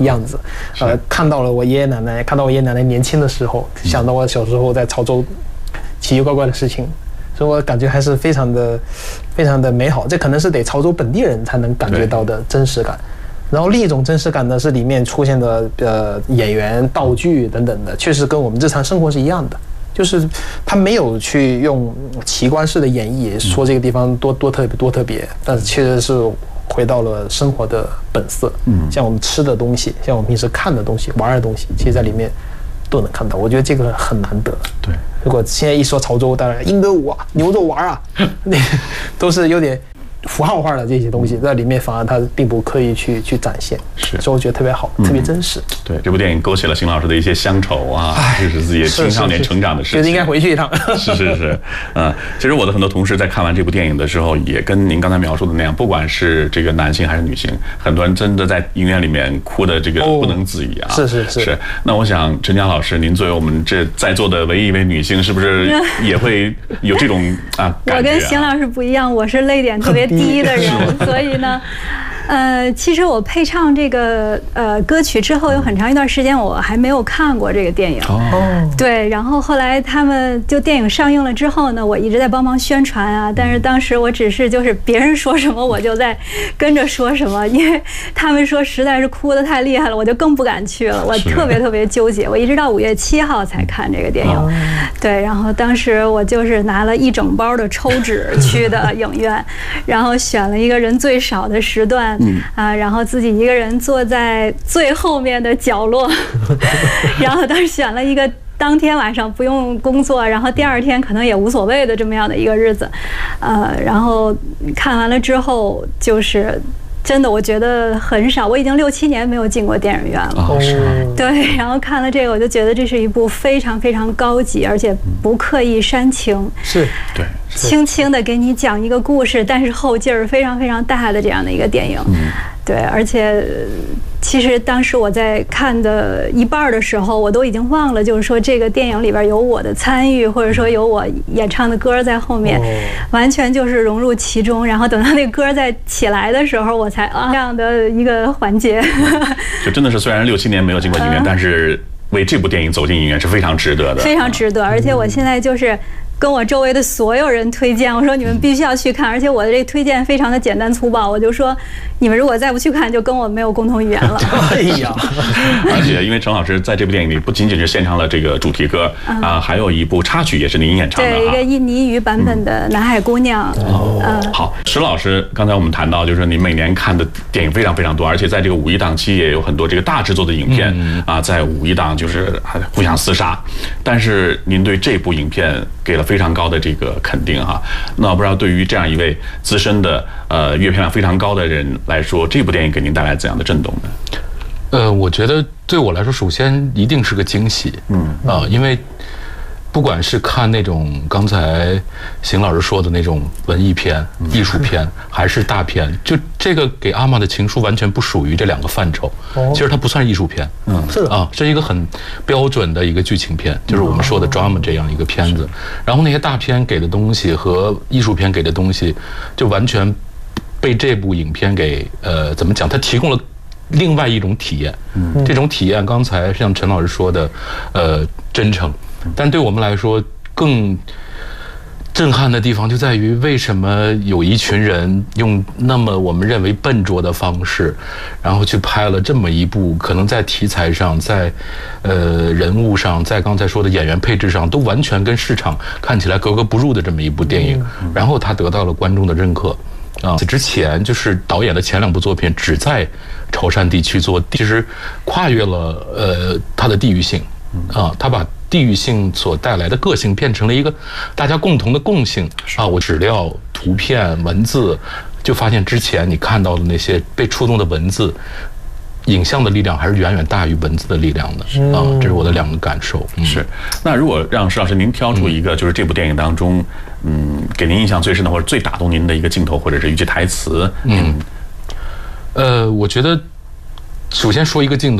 样子，看到了我爷爷奶奶，看到我爷爷奶奶年轻的时候，想到我小时候在潮州奇奇怪怪的事情，所以我感觉还是非常的美好。这可能是得潮州本地人才能感觉到的真实感。然后另一种真实感呢，是里面出现的演员、道具等等的，确实跟我们日常生活是一样的。就是他没有去用奇观式的演绎说这个地方多特别，但是确实是回到了生活的本色。像我们吃的东西，像我们平时看的东西、玩的东西，其实在里面都能看到。我觉得这个很难得。 对， 如果现在一说潮州，当然英歌舞啊、牛肉丸啊，那都是有点符号化的这些东西，在里面反而他并不刻意去展现，所以我觉得特别好，特别真实。 对，这部电影勾起了邢老师的一些乡愁啊，就是自己青少年成长的事情， 觉得应该回去一趟。 是，其实我的很多同事在看完这部电影的时候，也跟您刚才描述的那样，不管是这个男性还是女性，很多人真的在影院里面哭的这个不能自已啊。是。那我想陈佳老师，您作为我们这在座的唯一一位女性，是不是也会有这种感觉？ 我跟邢老师不一样，我是泪点特别低的人，所以呢，其实我配唱这个歌曲之后，有很长一段时间我还没有看过这个电影。对，然后后来他们就电影上映了之后呢，我一直在帮忙宣传啊，但是当时我只是就是别人说什么我就在跟着说什么，因为他们说实在是哭得太厉害了，我就更不敢去了，我特别纠结，我一直到5月7号才看这个电影。对，然后当时我就是拿了一整包的抽纸去的影院，然后选了一个人最少的时段，然后自己一个人坐在最后面的角落，然后当时选了一个当天晚上不用工作，然后第二天可能也无所谓的这么样的一个日子，然后看完了之后就是真的，我觉得很少，我已经6、7年没有进过电影院了。对，然后看了这个，我就觉得这是一部非常高级，而且不刻意煽情， 对， 轻轻的给你讲一个故事，但是后劲儿非常大的这样的一个电影。对，而且其实当时我在看的一半的时候，我都已经忘了，就是说这个电影里边有我的参与，或者说有我演唱的歌在后面，完全就是融入其中。然后等到那个歌再起来的时候，我才这样的一个环节。 就真的是虽然6、7年没有进过影院，但是为这部电影走进影院是非常值得的， 非常值得。而且我现在就是跟我周围的所有人推荐，我说你们必须要去看，而且我的这个推荐非常的简单粗暴，我就说你们如果再不去看，就跟我没有共同语言了。 哎呀！ 而且因为陈老师在这部电影里不仅仅是献唱了这个主题歌还有一部插曲也是您演唱的， 对，一个印尼语版本的《南海姑娘》。 好，石老师，刚才我们谈到就是您每年看的电影非常多，而且在这个5·1档期也有很多这个大制作的影片在5·1档就是互相厮杀，但是您对这部影片给了非常高的这个肯定哈。那我不知道对于这样一位资深的阅片量非常高的人来说，这部电影给您带来怎样的震动呢？ 我觉得对我来说，首先一定是个惊喜。因为不管是看那种刚才邢老师说的那种文艺片、艺术片，还是大片，就这个给阿玛的情书完全不属于这2个范畴。其实它不算艺术片，是一个很标准的一个剧情片，就是我们说的 drama 这样一个片子。然后那些大片给的东西和艺术片给的东西，就完全被这部影片给怎么讲？它提供了另外一种体验。这种体验刚才像陈老师说的，真诚。但对我们来说更震撼的地方就在于，为什么有一群人用那么我们认为笨拙的方式，然后去拍了这么一部可能在题材上，在人物上，在刚才说的演员配置上都完全跟市场看起来格格不入的这么一部电影，然后他得到了观众的认可。此之前就是导演的前2部作品只在潮汕地区做，其实跨越了它的地域性他把地域性所带来的个性变成了一个大家共同的共性我史料、图片、文字，就发现之前你看到的那些被触动的文字，影像的力量还是远远大于文字的力量的这是我的2个感受。 是，那如果让石老师您挑出一个，就是这部电影当中，给您印象最深的或者最打动您的一个镜头或者是一句台词， 我觉得首先说一个镜头。